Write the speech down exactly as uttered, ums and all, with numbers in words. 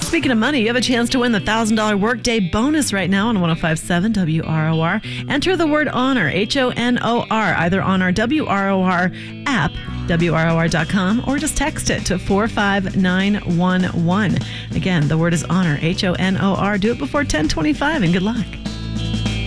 speaking of money, you have a chance to win the one thousand dollars Workday bonus right now on one oh five point seven W R O R. Enter the word honor, H O N O R, either on our W R O R app, W R O R dot com, or just text it to four five nine one one. Again, the word is honor, H O N O R. Do it before ten twenty-five, and good luck.